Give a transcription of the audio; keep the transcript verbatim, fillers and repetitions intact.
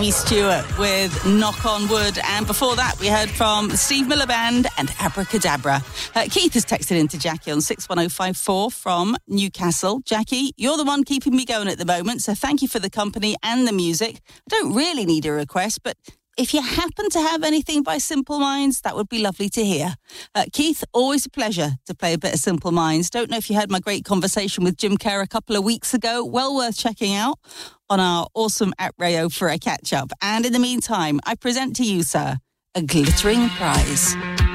Amy Stewart with Knock on Wood. And before that, we heard from Steve Miller Band and Abracadabra. Uh, Keith has texted into Jackie on six one oh five four from Newcastle. Jackie, you're the one keeping me going at the moment, so thank you for the company and the music. I don't really need a request, but if you happen to have anything by Simple Minds, that would be lovely to hear. Uh, Keith, always a pleasure to play a bit of Simple Minds. Don't know if you had my great conversation with Jim Kerr a couple of weeks ago. Well worth checking out on our awesome app Rayo for a catch-up. And in the meantime, I present to you, sir, a glittering prize.